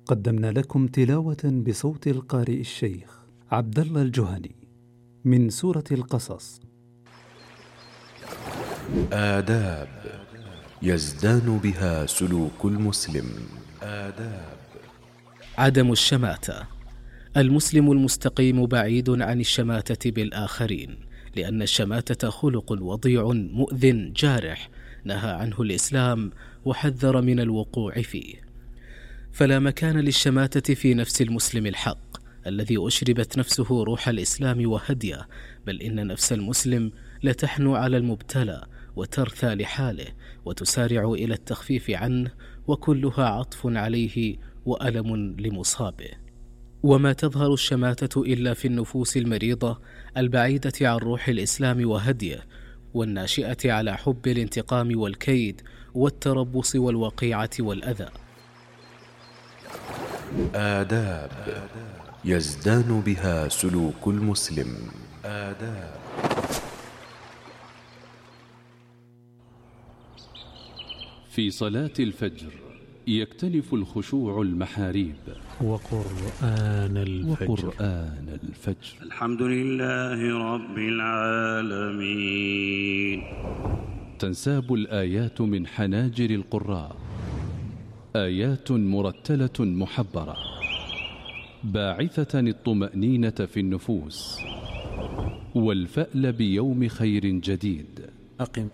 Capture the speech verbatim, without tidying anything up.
قدمنا لكم تلاوة بصوت القارئ الشيخ عبد الله الجهني من سورة القصص. آداب يزدان بها سلوك المسلم. آداب: عدم الشماتة. المسلم المستقيم بعيد عن الشماتة بالآخرين، لأن الشماتة خلق وضيع مؤذ جارح نهى عنه الإسلام وحذر من الوقوع فيه. فلا مكان للشماتة في نفس المسلم الحق الذي أشربت نفسه روح الإسلام وهديه، بل إن نفس المسلم لتحنو على المبتلى وترثى لحاله وتسارع إلى التخفيف عنه، وكلها عطف عليه وألم لمصابه. وما تظهر الشماتة إلا في النفوس المريضة البعيدة عن روح الإسلام وهديه، والناشئة على حب الانتقام والكيد والتربص والوقيعة والأذى. آداب يزدان بها سلوك المسلم. آداب: في صلاة الفجر يكتنف الخشوع المحاريب. وقرآن الفجر وقرآن الفجر الحمد لله رب العالمين. تنساب الآيات من حناجر القراء، آيات مرتلة محبرة باعثة الطمأنينة في النفوس والفأل بيوم خير جديد. أقم